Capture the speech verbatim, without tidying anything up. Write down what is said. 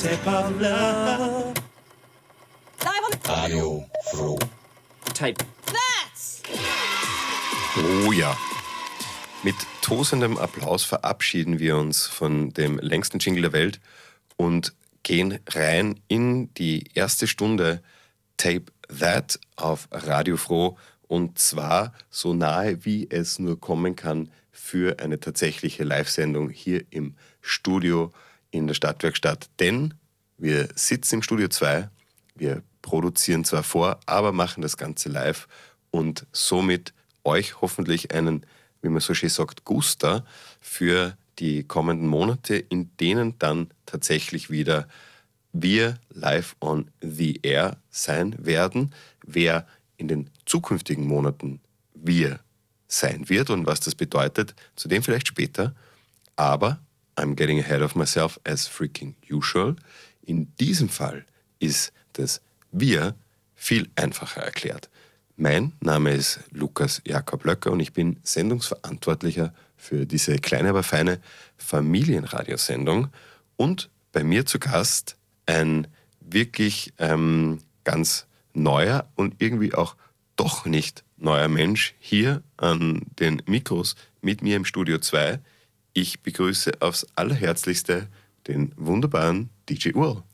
Tape of Love. Radio Froh. Tape. That's Oh ja. Mit tosendem Applaus verabschieden wir uns von dem längsten Jingle der Welt und gehen rein in die erste Stunde Tape That auf Radio Froh, und zwar so nahe, wie es nur kommen kann für eine tatsächliche Live-Sendung hier im Studio in der Stadtwerkstatt. Denn wir sitzen im Studio zwei, wir produzieren zwar vor, aber machen das Ganze live und somit euch hoffentlich einen, wie man so schön sagt, Guster für die kommenden Monate, in denen dann tatsächlich wieder wir live on the air sein werden. Wer in den zukünftigen Monaten wir sein wird und was das bedeutet, zu dem vielleicht später. Aber I'm getting ahead of myself as freaking usual. In diesem Fall ist das wir viel einfacher erklärt. Mein Name ist Lukas Jakob Löcker und ich bin Sendungsverantwortlicher für diese kleine, aber feine Familienradiosendung. Und bei mir zu Gast ein wirklich ähm, ganz neuer und irgendwie auch doch nicht neuer Mensch hier an den Mikros mit mir im Studio zwei. Ich begrüße aufs Allerherzlichste den wunderbaren D J Url.